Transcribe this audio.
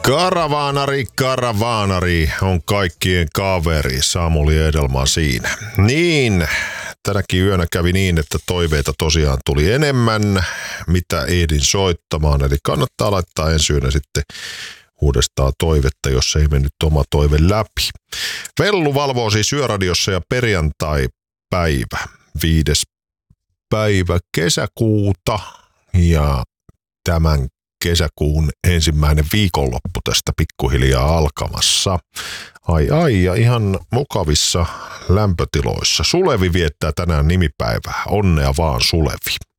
Karavaanari on kaikkien kaveri. Samuli Edelman siinä. Niin, tänäkin yönä kävi niin, että toiveita tosiaan tuli enemmän, mitä ehdin soittamaan. Eli kannattaa laittaa ensi yönä sitten uudestaan toivetta, jos ei mennyt oma toive läpi. Vellu valvoo siis Yöradiossa ja perjantai-päivä, 5. päivä kesäkuuta ja tämän kesäkuun ensimmäinen viikonloppu tästä pikkuhiljaa alkamassa. Ai, ja ihan mukavissa lämpötiloissa. Sulevi viettää tänään nimipäivää. Onnea vaan, Sulevi.